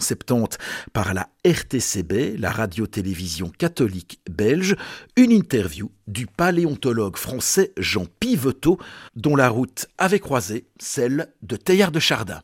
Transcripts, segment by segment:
1970 par la RTCB, la radio-télévision catholique belge, une interview du paléontologue français Jean Piveteau, dont la route avait croisé celle de Teilhard de Chardin.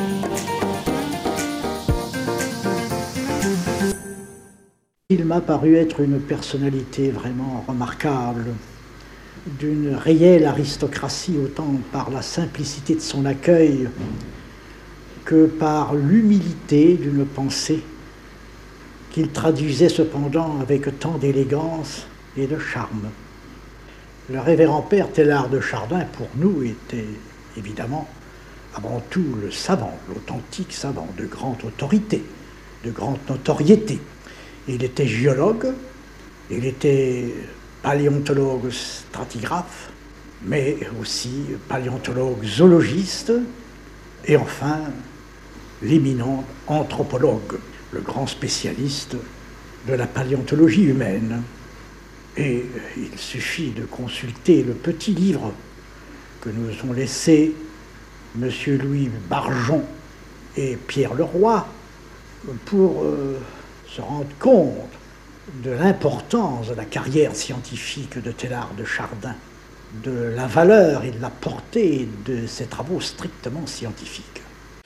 Il m'a paru être une personnalité vraiment remarquable, d'une réelle aristocratie, autant par la simplicité de son accueil que par l'humilité d'une pensée qu'il traduisait cependant avec tant d'élégance et de charme. Le révérend père Teilhard de Chardin, pour nous, était évidemment avant tout le savant, l'authentique savant, de grande autorité, de grande notoriété. Il était géologue, il était paléontologue stratigraphe, mais aussi paléontologue zoologiste, et enfin l'éminent anthropologue, le grand spécialiste de la paléontologie humaine. Et il suffit de consulter le petit livre que nous ont laissé M. Louis Barjon et Pierre Leroy pour se rendre compte de l'importance de la carrière scientifique de Teilhard de Chardin, de la valeur et de la portée de ses travaux strictement scientifiques.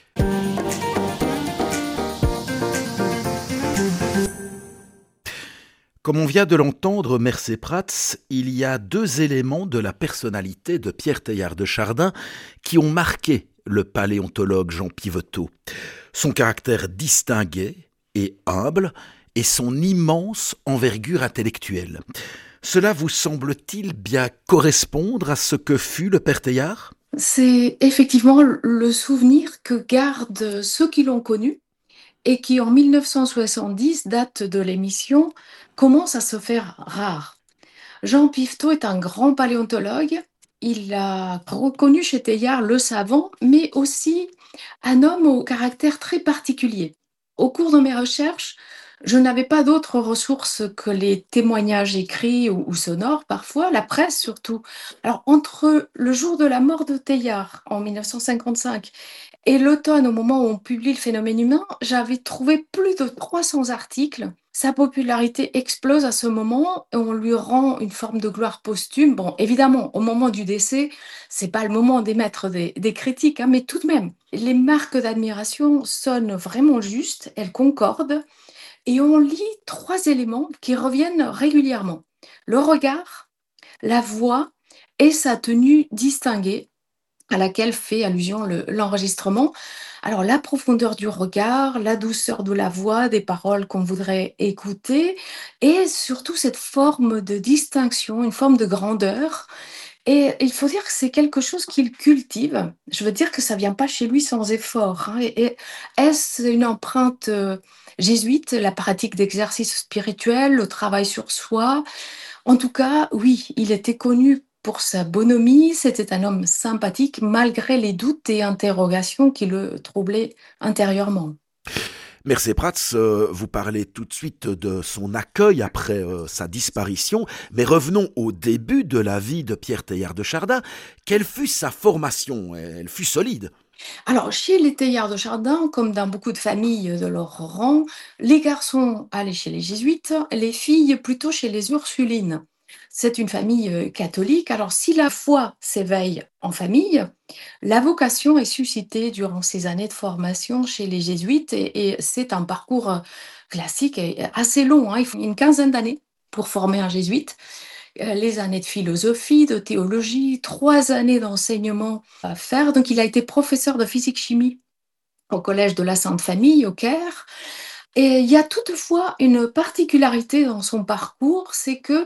Comme on vient de l'entendre, Mercé Prats, il y a deux éléments de la personnalité de Pierre Teilhard de Chardin qui ont marqué le paléontologue Jean Piveteau. Son caractère distingué et humble et son immense envergure intellectuelle. Cela vous semble-t-il bien correspondre à ce que fut le père Teilhard ? C'est effectivement le souvenir que gardent ceux qui l'ont connu et qui, en 1970, date de l'émission, commence à se faire rare. Jean Piveteau est un grand paléontologue. Il a reconnu chez Teilhard le savant, mais aussi un homme au caractère très particulier. Au cours de mes recherches, je n'avais pas d'autres ressources que les témoignages écrits ou sonores, parfois, la presse surtout. Alors, entre le jour de la mort de Teilhard, en 1955, et l'automne, au moment où on publie le phénomène humain, j'avais trouvé plus de 300 articles. Sa popularité explose à ce moment et on lui rend une forme de gloire posthume. Bon, évidemment, au moment du décès, c'est pas le moment d'émettre des critiques, hein, mais tout de même, les marques d'admiration sonnent vraiment justes, elles concordent, et on lit trois éléments qui reviennent régulièrement. Le regard, la voix et sa tenue distinguée, à laquelle fait allusion l'enregistrement. Alors, la profondeur du regard, la douceur de la voix, des paroles qu'on voudrait écouter, et surtout cette forme de distinction, une forme de grandeur. Et il faut dire que c'est quelque chose qu'il cultive. Je veux dire que ça vient pas chez lui sans effort, hein. Et est-ce une empreinte jésuite, la pratique d'exercice spirituel, le travail sur soi? En tout cas, oui, il était connu pour sa bonhomie, c'était un homme sympathique malgré les doutes et interrogations qui le troublaient intérieurement. Mercé Prats, vous parlez tout de suite de son accueil après sa disparition, mais revenons au début de la vie de Pierre Teilhard de Chardin. Quelle fut sa formation ? Elle fut solide. Alors, chez les Teilhard de Chardin, comme dans beaucoup de familles de leur rang, les garçons allaient chez les jésuites, les filles plutôt chez les Ursulines. C'est une famille catholique. Alors, si la foi s'éveille en famille, la vocation est suscitée durant ces années de formation chez les jésuites et c'est un parcours classique et assez long, hein. Il faut une quinzaine d'années pour former un jésuite. Les années de philosophie, de théologie, 3 années d'enseignement à faire. Donc, il a été professeur de physique-chimie au Collège de la Sainte Famille, au Caire. Et il y a toutefois une particularité dans son parcours, c'est que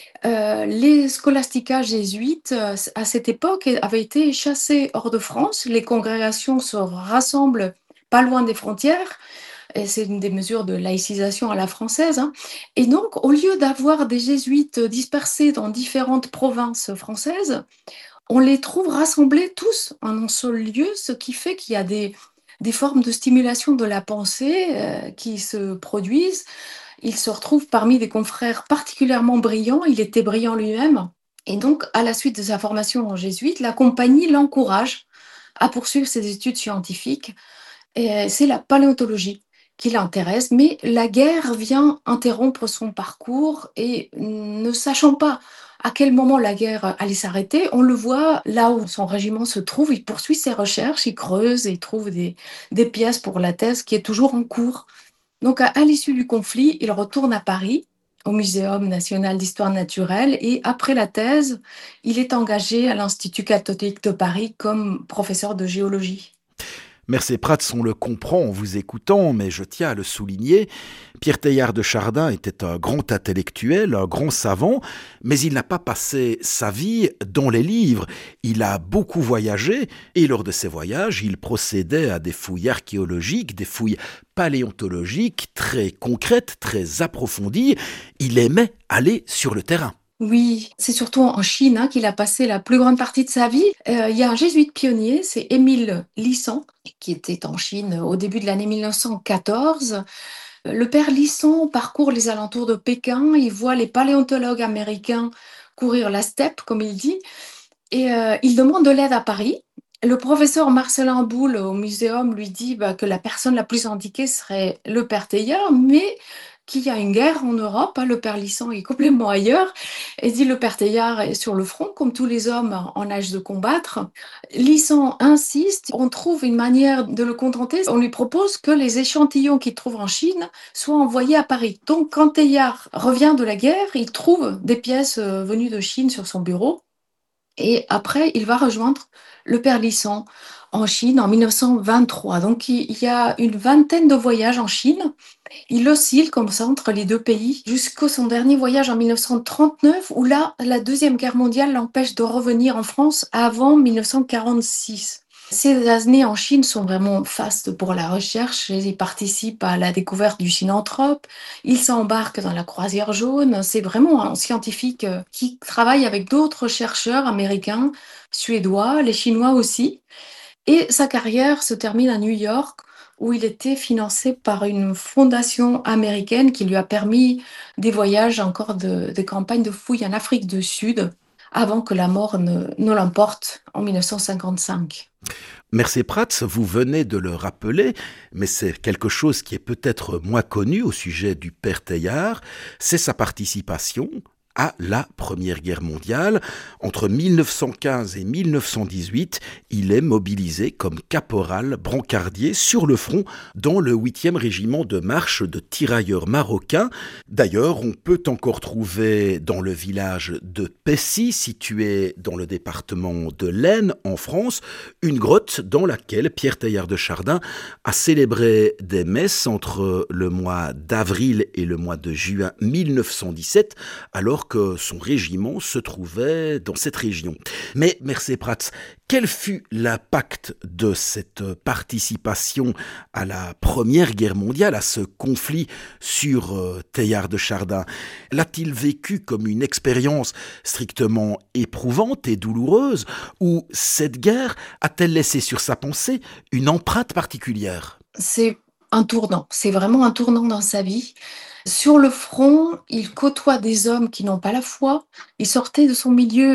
les scholasticas jésuites, à cette époque, avaient été chassés hors de France. Les congrégations se rassemblent pas loin des frontières. Et c'est une des mesures de laïcisation à la française, hein. Et donc, au lieu d'avoir des jésuites dispersés dans différentes provinces françaises, on les trouve rassemblés tous en un seul lieu, ce qui fait qu'il y a des formes de stimulation de la pensée qui se produisent. Il se retrouve parmi des confrères particulièrement brillants, il était brillant lui-même. Et donc, à la suite de sa formation en jésuite, la compagnie l'encourage à poursuivre ses études scientifiques. Et c'est la paléontologie qui l'intéresse, mais la guerre vient interrompre son parcours et ne sachant pas à quel moment la guerre allait s'arrêter, on le voit là où son régiment se trouve, il poursuit ses recherches, il creuse et il trouve des pièces pour la thèse qui est toujours en cours. Donc à l'issue du conflit, il retourne à Paris, au Muséum national d'histoire naturelle, et après la thèse, il est engagé à l'Institut catholique de Paris comme professeur de géologie. Mercé Prats, on le comprend en vous écoutant, mais je tiens à le souligner, Pierre Teilhard de Chardin était un grand intellectuel, un grand savant, mais il n'a pas passé sa vie dans les livres. Il a beaucoup voyagé, et lors de ses voyages, il procédait à des fouilles archéologiques, des fouilles paléontologiques très concrètes, très approfondies. Il aimait aller sur le terrain. Oui, c'est surtout en Chine qu'il a passé la plus grande partie de sa vie. Il y a un jésuite pionnier, c'est Émile Lisson, qui était en Chine au début de l'année 1914. Le père Lisson parcourt les alentours de Pékin, il voit les paléontologues américains courir la steppe, comme il dit, et il demande de l'aide à Paris. Le professeur Marcelin Boule au muséum lui dit que la personne la plus indiquée serait le père Teilhard, mais qu'il y a une guerre en Europe, le père Lisson est complètement ailleurs, et dit le père Teilhard est sur le front, comme tous les hommes en âge de combattre. Lisson insiste, on trouve une manière de le contenter, on lui propose que les échantillons qu'il trouve en Chine soient envoyés à Paris. Donc quand Teilhard revient de la guerre, il trouve des pièces venues de Chine sur son bureau, et après, il va rejoindre le père Lisson en Chine en 1923. Donc, il y a une vingtaine de voyages en Chine. Il oscille comme ça entre les deux pays jusqu'au son dernier voyage en 1939, où là, la Deuxième Guerre mondiale l'empêche de revenir en France avant 1946. Ces années en Chine sont vraiment fastes pour la recherche. Il participe à la découverte du synanthrope. Il s'embarque dans la croisière jaune. C'est vraiment un scientifique qui travaille avec d'autres chercheurs américains, suédois, les Chinois aussi. Et sa carrière se termine à New York, où il était financé par une fondation américaine qui lui a permis des voyages, encore des campagnes de fouilles en Afrique du Sud, avant que la mort ne l'emporte en 1955. Mercé Prats, vous venez de le rappeler, mais c'est quelque chose qui est peut-être moins connu au sujet du père Teilhard, c'est sa participation à la Première Guerre mondiale. Entre 1915 et 1918, il est mobilisé comme caporal brancardier sur le front dans le 8e régiment de marche de tirailleurs marocains. D'ailleurs, on peut encore trouver dans le village de Pessy, situé dans le département de l'Aisne, en France, une grotte dans laquelle Pierre Teilhard de Chardin a célébré des messes entre le mois d'avril et le mois de juin 1917, alors que son régiment se trouvait dans cette région. Mais, Mercé Prats, quel fut l'impact de cette participation à la Première Guerre mondiale, à ce conflit sur Teilhard de Chardin? L'a-t-il vécu comme une expérience strictement éprouvante et douloureuse, ou cette guerre a-t-elle laissé sur sa pensée une empreinte particulière? C'est un tournant, c'est vraiment un tournant dans sa vie. Sur le front, il côtoie des hommes qui n'ont pas la foi. Il sortait de son milieu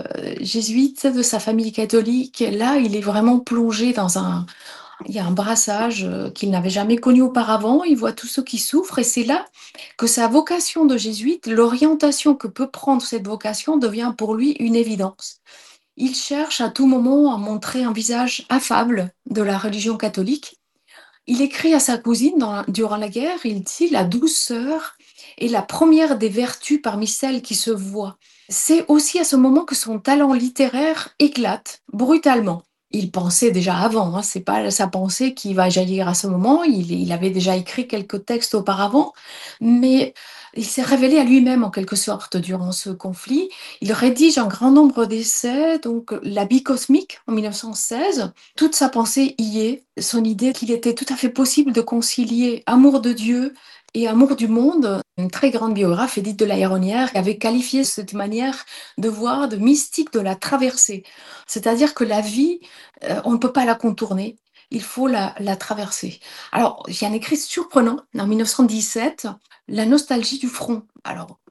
jésuite, de sa famille catholique. Et là, il est vraiment plongé dans il y a un brassage qu'il n'avait jamais connu auparavant. Il voit tous ceux qui souffrent et c'est là que sa vocation de jésuite, l'orientation que peut prendre cette vocation devient pour lui une évidence. Il cherche à tout moment à montrer un visage affable de la religion catholique. Il écrit à sa cousine durant la guerre, il dit la douceur est la première des vertus parmi celles qui se voient. C'est aussi à ce moment que son talent littéraire éclate brutalement. Il pensait déjà avant, c'est pas sa pensée qui va jaillir à ce moment, il avait déjà écrit quelques textes auparavant, mais il s'est révélé à lui-même en quelque sorte durant ce conflit. Il rédige un grand nombre d'essais, donc L'habit cosmique en 1916. Toute sa pensée y est, son idée qu'il était tout à fait possible de concilier amour de Dieu et amour du monde. Une très grande biographe, Édith de la Héronnière, avait qualifié cette manière de voir de mystique de la traversée. C'est-à-dire que la vie, on ne peut pas la contourner, il faut la traverser. Alors, il y a un écrit surprenant en 1917, La nostalgie du front. Alors,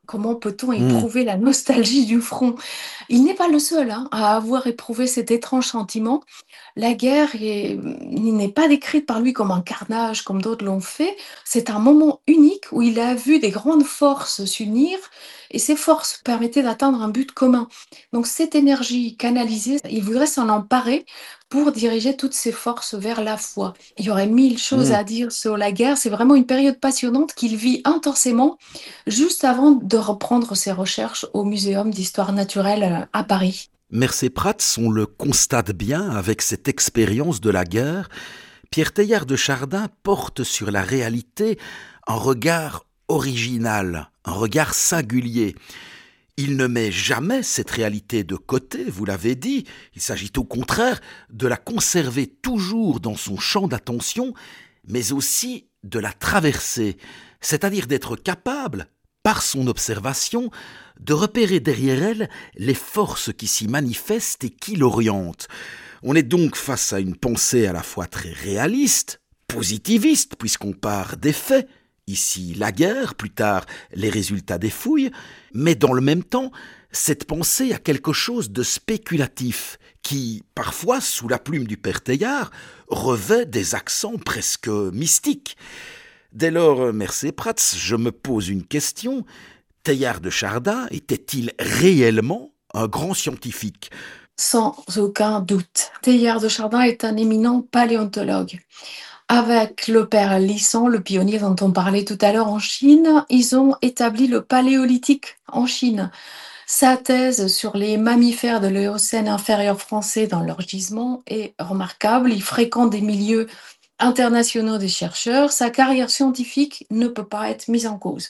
Comment peut-on Hmm. éprouver la nostalgie du front? Il n'est pas le seul hein, à avoir éprouvé cet étrange sentiment. La guerre n'est pas décrite par lui comme un carnage, comme d'autres l'ont fait. C'est un moment unique où il a vu des grandes forces s'unir et ces forces permettaient d'atteindre un but commun. Donc cette énergie canalisée, il voudrait s'en emparer pour diriger toutes ces forces vers la foi. Il y aurait mille choses Hmm. à dire sur la guerre. C'est vraiment une période passionnante qu'il vit intensément juste avant de reprendre ses recherches au Muséum d'histoire naturelle à Paris. Mercé Prats, on le constate bien avec cette expérience de la guerre, Pierre Teilhard de Chardin porte sur la réalité un regard original, un regard singulier. Il ne met jamais cette réalité de côté, vous l'avez dit, il s'agit au contraire de la conserver toujours dans son champ d'attention, mais aussi de la traverser, c'est-à-dire d'être capable, par son observation, de repérer derrière elle les forces qui s'y manifestent et qui l'orientent. On est donc face à une pensée à la fois très réaliste, positiviste, puisqu'on part des faits, ici la guerre, plus tard les résultats des fouilles, mais dans le même temps, cette pensée a quelque chose de spéculatif, qui, parfois, sous la plume du père Teilhard, revêt des accents presque mystiques. Dès lors, Mercé Prats, je me pose une question. Teilhard de Chardin était-il réellement un grand scientifique ? Sans aucun doute. Teilhard de Chardin est un éminent paléontologue. Avec le père Lisson, le pionnier dont on parlait tout à l'heure en Chine, ils ont établi le paléolithique en Chine. Sa thèse sur les mammifères de l'Éocène inférieur français dans leur gisement est remarquable. Il fréquente des milieux internationaux des chercheurs. Sa carrière scientifique ne peut pas être mise en cause.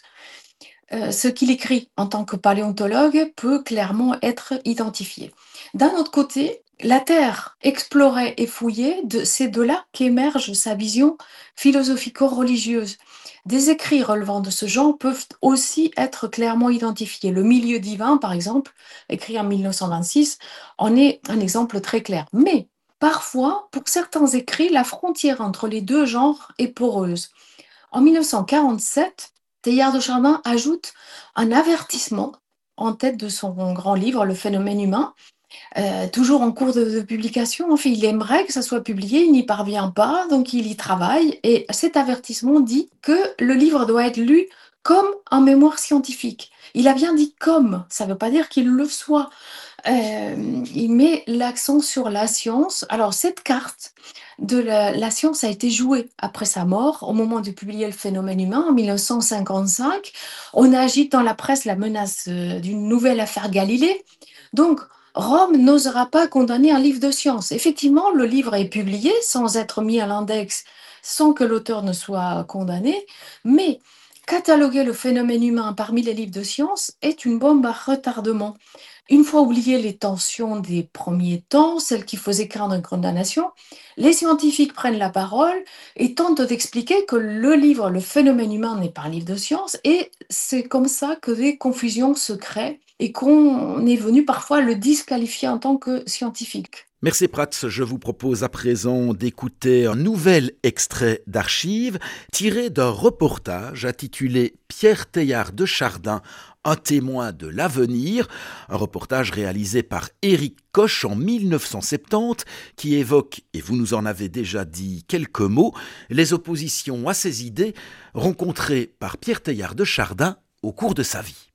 Ce qu'il écrit en tant que paléontologue peut clairement être identifié. D'un autre côté, la Terre explorée et fouillée, c'est de là qu'émerge sa vision philosophico-religieuse. Des écrits relevant de ce genre peuvent aussi être clairement identifiés. Le milieu divin, par exemple, écrit en 1926, en est un exemple très clair. Mais parfois, pour certains écrits, la frontière entre les deux genres est poreuse. En 1947, Teilhard de Chardin ajoute un avertissement en tête de son grand livre, Le phénomène humain, toujours en cours de publication. En fait, il aimerait que ça soit publié, il n'y parvient pas, donc il y travaille. Et cet avertissement dit que le livre doit être lu comme un mémoire scientifique. Il a bien dit comme, ça ne veut pas dire qu'il le soit. Il met l'accent sur la science. Alors, cette carte de la science a été jouée après sa mort, au moment de publier Le phénomène humain, en 1955. On agite dans la presse la menace d'une nouvelle affaire Galilée. Donc, Rome n'osera pas condamner un livre de science. Effectivement, le livre est publié sans être mis à l'index, sans que l'auteur ne soit condamné, mais cataloguer le phénomène humain parmi les livres de science est une bombe à retardement. Une fois oubliées les tensions des premiers temps, celles qui faisaient craindre une condamnation, les scientifiques prennent la parole et tentent d'expliquer que le livre Le phénomène humain n'est pas un livre de science, et c'est comme ça que des confusions se créent et qu'on est venu parfois le disqualifier en tant que scientifique. Mercé Prats, je vous propose à présent d'écouter un nouvel extrait d'archives tiré d'un reportage intitulé Pierre Teilhard de Chardin, un témoin de l'avenir, un reportage réalisé par Éric Koch en 1970 qui évoque, et vous nous en avez déjà dit quelques mots, les oppositions à ces idées rencontrées par Pierre Teilhard de Chardin au cours de sa vie.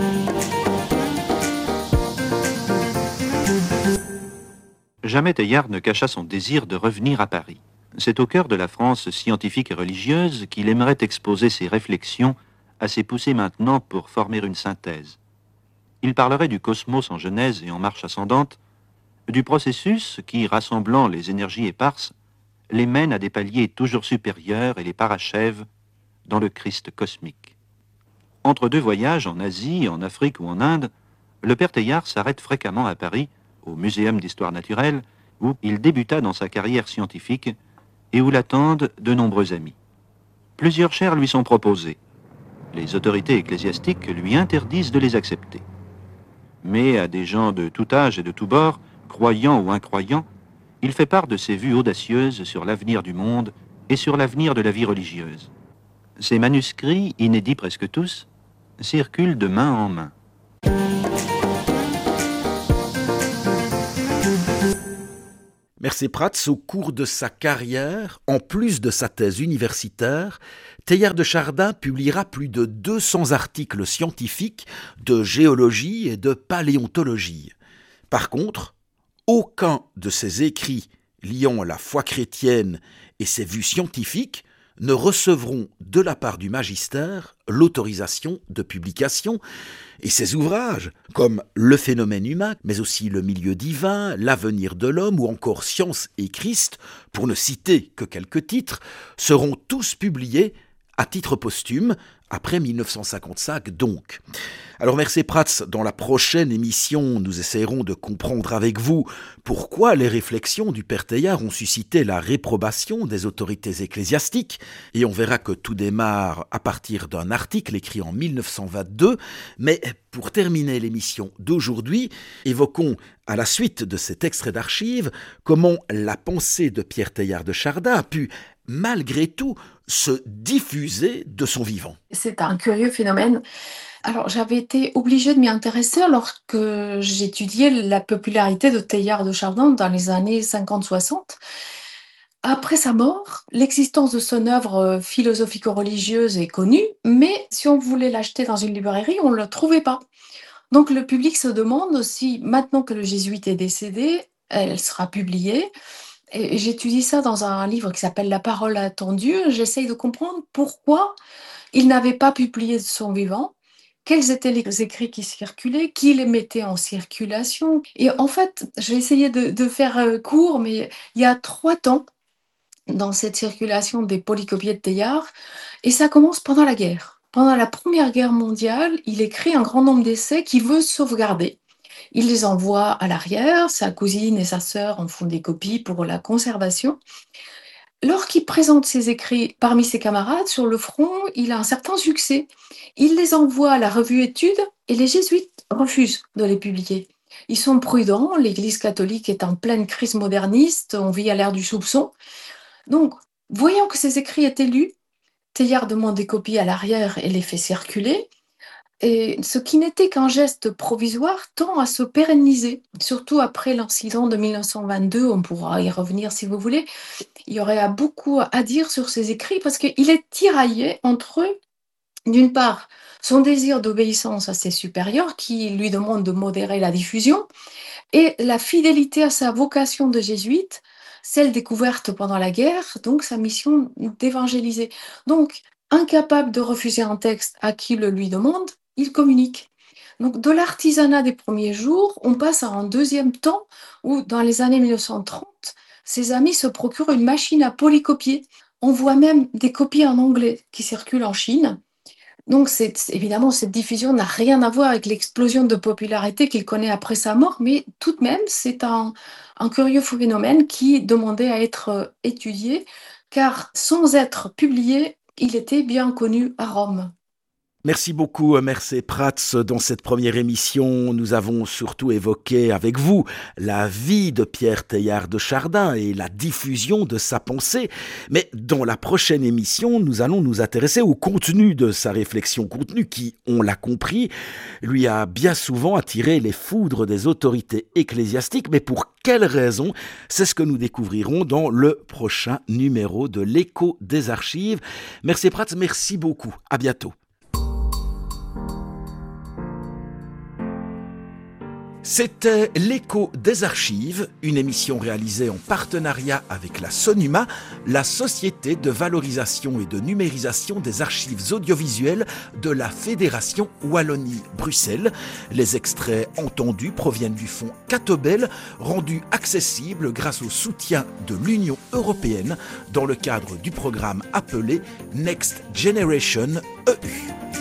Jamais Teilhard ne cacha son désir de revenir à Paris. C'est au cœur de la France scientifique et religieuse qu'il aimerait exposer ses réflexions, assez poussées maintenant pour former une synthèse. Il parlerait du cosmos en genèse et en marche ascendante, du processus qui, rassemblant les énergies éparses, les mène à des paliers toujours supérieurs et les parachève dans le Christ cosmique. Entre deux voyages en Asie, en Afrique ou en Inde, le père Teilhard s'arrête fréquemment à Paris, au Muséum d'histoire naturelle, où il débuta dans sa carrière scientifique et où l'attendent de nombreux amis. Plusieurs chaires lui sont proposées. Les autorités ecclésiastiques lui interdisent de les accepter. Mais à des gens de tout âge et de tout bord, croyants ou incroyants, il fait part de ses vues audacieuses sur l'avenir du monde et sur l'avenir de la vie religieuse. Ces manuscrits, inédits presque tous, circulent de main en main. Mercé Prats, au cours de sa carrière, en plus de sa thèse universitaire, Teilhard de Chardin publiera plus de 200 articles scientifiques de géologie et de paléontologie. Par contre, aucun de ses écrits liant la foi chrétienne et ses vues scientifiques ne recevront de la part du magistère l'autorisation de publication, et ses ouvrages, comme Le phénomène humain, mais aussi Le milieu divin, L'avenir de l'homme ou encore Science et Christ, pour ne citer que quelques titres, seront tous publiés à titre posthume, après 1955 donc. Alors Mercé Prats, dans la prochaine émission, nous essaierons de comprendre avec vous pourquoi les réflexions du père Teilhard ont suscité la réprobation des autorités ecclésiastiques, et on verra que tout démarre à partir d'un article écrit en 1922, mais pour terminer l'émission d'aujourd'hui, évoquons à la suite de cet extrait d'archives comment la pensée de Pierre Teilhard de Chardin a pu malgré tout se diffuser de son vivant. C'est un curieux phénomène. Alors, j'avais été obligée de m'y intéresser lorsque j'étudiais la popularité de Teilhard de Chardin dans les années 50-60. Après sa mort, l'existence de son œuvre philosophico-religieuse est connue, mais si on voulait l'acheter dans une librairie, on ne le trouvait pas. Donc le public se demande si, maintenant que le jésuite est décédé, elle sera publiée. Et j'étudie ça dans un livre qui s'appelle La parole attendue. J'essaye de comprendre pourquoi il n'avait pas publié de son vivant, quels étaient les écrits qui circulaient, qui les mettait en circulation. Et en fait, j'ai essayé de faire court, mais il y a 3 temps dans cette circulation des polycopiés de Teilhard, et ça commence pendant la guerre. Pendant la Première Guerre mondiale, il écrit un grand nombre d'essais qu'il veut sauvegarder. Il les envoie à l'arrière, sa cousine et sa sœur en font des copies pour la conservation. Lorsqu'il présente ses écrits parmi ses camarades sur le front, il a un certain succès. Il les envoie à la revue Études et les jésuites refusent de les publier. Ils sont prudents, l'Église catholique est en pleine crise moderniste, on vit à l'ère du soupçon. Donc, voyant que ces écrits étaient lus, Teilhard demande des copies à l'arrière et les fait circuler. Et ce qui n'était qu'un geste provisoire tend à se pérenniser, surtout après l'incident de 1922, on pourra y revenir si vous voulez. Il y aurait beaucoup à dire sur ses écrits parce qu'il est tiraillé entre, d'une part, son désir d'obéissance à ses supérieurs qui lui demandent de modérer la diffusion, et la fidélité à sa vocation de jésuite, celle découverte pendant la guerre, donc sa mission d'évangéliser. Donc, incapable de refuser un texte à qui le lui demande, il communique. Donc, de l'artisanat des premiers jours, on passe à un deuxième temps où, dans les années 1930, ses amis se procurent une machine à polycopier. On voit même des copies en anglais qui circulent en Chine. Donc, évidemment, cette diffusion n'a rien à voir avec l'explosion de popularité qu'il connaît après sa mort, mais tout de même, c'est un curieux phénomène qui demandait à être étudié, car sans être publié, il était bien connu à Rome. Merci beaucoup, Mercé Prats. Dans cette première émission, nous avons surtout évoqué avec vous la vie de Pierre Teilhard de Chardin et la diffusion de sa pensée. Mais dans la prochaine émission, nous allons nous intéresser au contenu de sa réflexion. Contenu qui, on l'a compris, lui a bien souvent attiré les foudres des autorités ecclésiastiques. Mais pour quelles raisons? C'est ce que nous découvrirons dans le prochain numéro de l'Écho des Archives. Mercé Prats, merci beaucoup. À bientôt. C'était l'Écho des Archives, une émission réalisée en partenariat avec la Sonuma, la Société de valorisation et de numérisation des archives audiovisuelles de la Fédération Wallonie-Bruxelles. Les extraits entendus proviennent du fonds Catobel, rendu accessible grâce au soutien de l'Union européenne dans le cadre du programme appelé Next Generation EU.